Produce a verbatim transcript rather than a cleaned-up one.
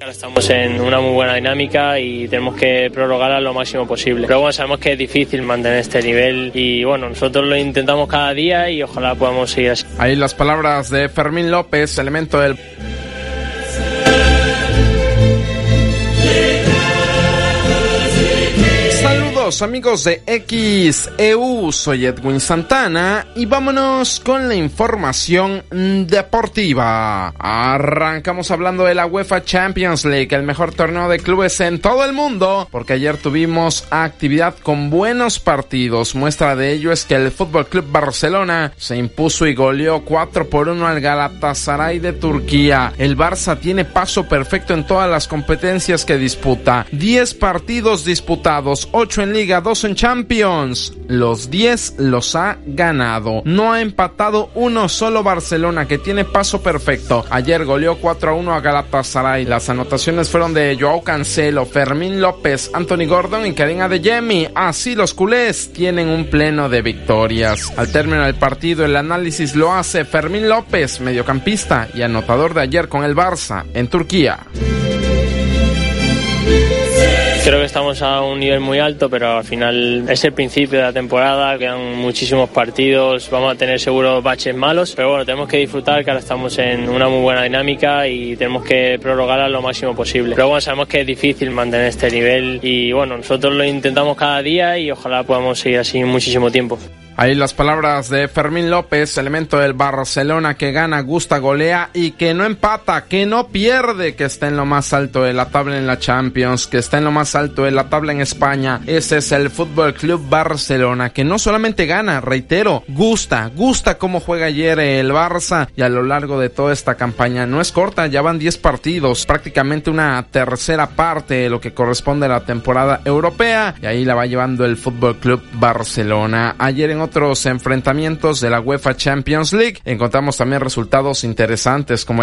Ahora estamos en una muy buena dinámica y tenemos que prorrogarla lo máximo posible. Pero bueno, sabemos que es difícil mantener este nivel y bueno, nosotros lo intentamos cada día y ojalá podamos seguir así. Ahí las palabras de Fermín López, elemento del... Amigos de X E U, soy Edwin Santana y vámonos con la información deportiva. Arrancamos hablando de la UEFA Champions League, el mejor torneo de clubes en todo el mundo, porque ayer tuvimos actividad con buenos partidos. Muestra de ello es que el F C Barcelona se impuso y goleó cuatro por uno al Galatasaray de Turquía. El Barça tiene paso perfecto en todas las competencias que disputa. diez partidos disputados, ocho en Liga, dos en Champions. Los diez los ha ganado. No ha empatado uno solo Barcelona, que tiene paso perfecto. Ayer goleó cuatro a uno a Galatasaray. Las anotaciones fueron de Joao Cancelo, Fermín López, Anthony Gordon y Karim Adeyemi. Así los culés tienen un pleno de victorias. Al término del partido, el análisis lo hace Fermín López, mediocampista y anotador de ayer con el Barça en Turquía. Creo que estamos a un nivel muy alto, pero al final es el principio de la temporada, quedan muchísimos partidos, vamos a tener seguro baches malos, pero bueno, tenemos que disfrutar que ahora estamos en una muy buena dinámica y tenemos que prorrogarla lo máximo posible. Pero bueno, sabemos que es difícil mantener este nivel y bueno, nosotros lo intentamos cada día y ojalá podamos seguir así muchísimo tiempo. Ahí las palabras de Fermín López, elemento del Barcelona que gana, gusta, golea y que no empata, que no pierde, que está en lo más alto de la tabla en la Champions, que está en lo más alto de la tabla en España. Ese es el F C Barcelona, que no solamente gana, reitero, gusta, gusta cómo juega ayer el Barça y a lo largo de toda esta campaña. No es corta, ya van diez partidos, prácticamente una tercera parte de lo que corresponde a la temporada europea y ahí la va llevando el F C Barcelona. Ayer en otros enfrentamientos de la UEFA Champions League encontramos también resultados interesantes como